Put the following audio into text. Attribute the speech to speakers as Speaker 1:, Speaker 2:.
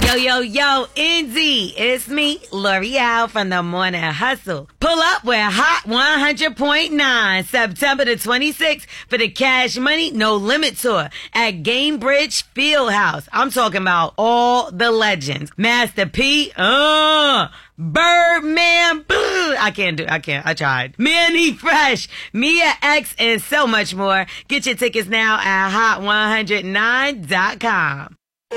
Speaker 1: Yo, NZ, it's me, L'Oreal from the Morning Hustle. Pull up with Hot 100.9, September the 26th for the Cash Money No Limit Tour at Gamebridge Fieldhouse. I'm talking about all the legends. Master P, Birdman, I tried. Manny Fresh, Mia X, and so much more. Get your tickets now at hot109.com.